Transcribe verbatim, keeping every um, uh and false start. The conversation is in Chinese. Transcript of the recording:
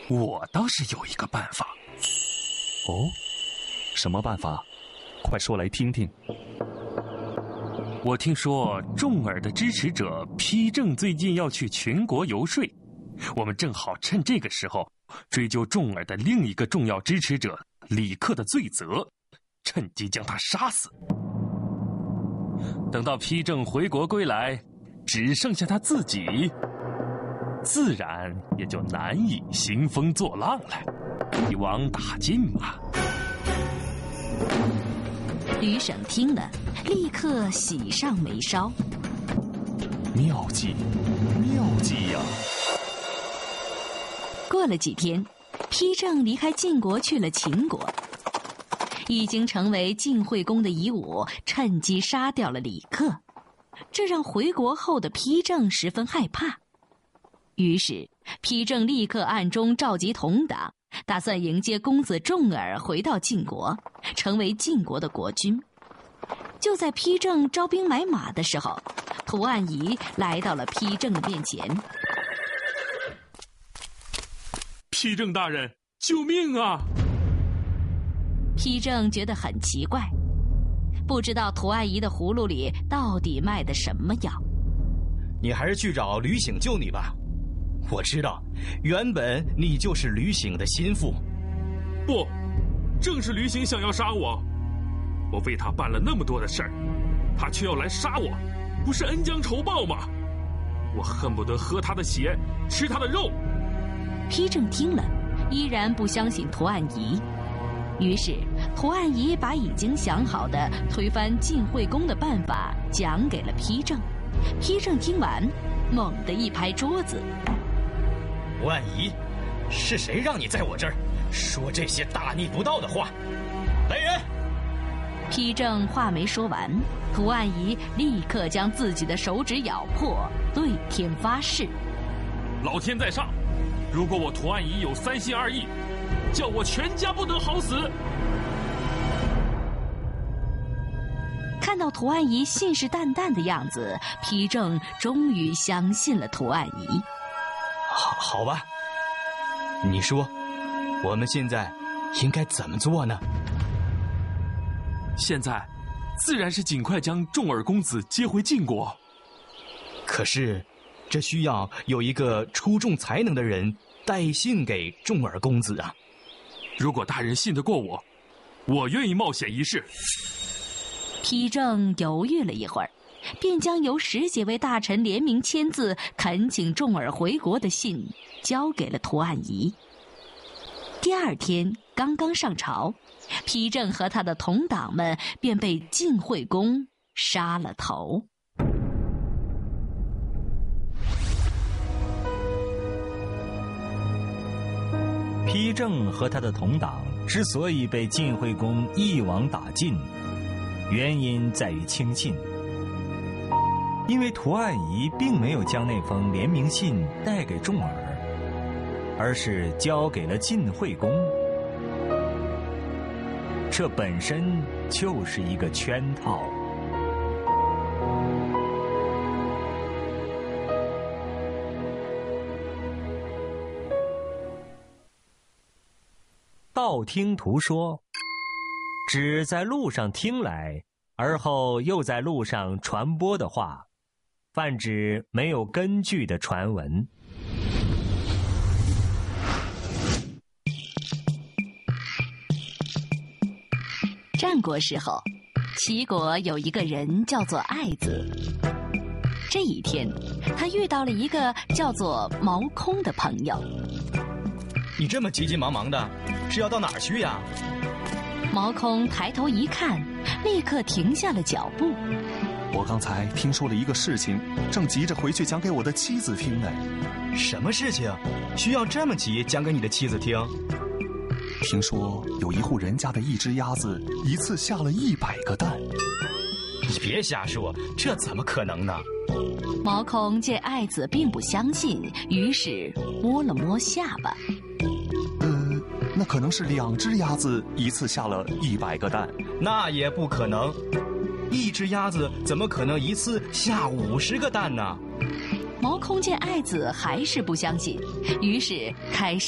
我倒是有一个办法。 哦，什么办法？快说来听听。 我听说重耳的支持者丕正最近要去全国游说，我们正好趁这个时候追究重耳的另一个重要支持者李克的罪责，趁机将他杀死。等到丕正回国归来，只剩下他自己，自然也就难以兴风作浪了，一网打尽嘛。 吕省听了，立刻喜上眉梢。 妙计，妙计呀！ 过了几天，丕正离开晋国去了秦国。已经成为晋惠公的夷吾趁机杀掉了李克，这让回国后的丕正十分害怕。于是丕正立刻暗中召集同党，打算迎接公子重耳回到晋国，成为晋国的国君。就在丕正招兵买马的时候，屠岸仪来到了丕正的面前。 丕正大人，救命啊！ 丕正觉得很奇怪，不知道屠岸仪的葫芦里到底卖的什么药。 你还是去找吕醒救你吧。我知道，原本你就是吕醒的心腹。 不，正是吕醒想要杀我。我为他办了那么多的事儿，他却要来杀我，不是恩将仇报吗？我恨不得喝他的血，吃他的肉。 丕正听了，依然不相信屠岸仪。于是屠岸仪把已经想好的推翻晋惠公的办法讲给了丕正。丕正听完，猛地一拍桌子： 屠岸仪，是谁让你在我这儿说这些大逆不道的话？来人！ 丕正话没说完，屠岸仪立刻将自己的手指咬破，对天发誓： 老天在上，如果我屠岸仪有三心二意，叫我全家不得好死。 看到屠岸仪信誓旦旦的样子，丕正终于相信了屠岸仪。 好，好吧，你说，我们现在应该怎么做呢？ 现在，自然是尽快将重耳公子接回晋国。 可是，这需要有一个出众才能的人带信给重耳公子啊。 如果大人信得过我，我愿意冒险一试。 丕正犹豫了一会儿，便将由十几位大臣联名签字恳请重耳回国的信交给了屠岸仪。第二天刚刚上朝，丕正和他的同党们便被晋惠公杀了头。 丕正和他的同党之所以被晋惠公一网打尽，原因在于轻信。因为屠岸仪并没有将那封联名信带给重耳，而是交给了晋惠公。这本身就是一个圈套。道听途说，只在路上听来，而后又在路上传播的话，泛指没有根据的传闻。 战国时候，齐国有一个人叫做艾子。这一天，他遇到了一个叫做毛空的朋友。 你这么急急忙忙的，是要到哪儿去呀？ 毛空抬头一看，立刻停下了脚步。 我刚才听说了一个事情，正急着回去讲给我的妻子听呢。 什么事情？需要这么急讲给你的妻子听？ 听说有一户人家的一只鸭子一次下了一百个蛋。 你别瞎说，这怎么可能呢？ 毛空见艾子并不相信，于是摸了摸下巴。 呃，那可能是两只鸭子一次下了一百个蛋。 那也不可能，一只鸭子怎么可能一次下五十个蛋呢？ 毛空见艾子还是不相信，于是开始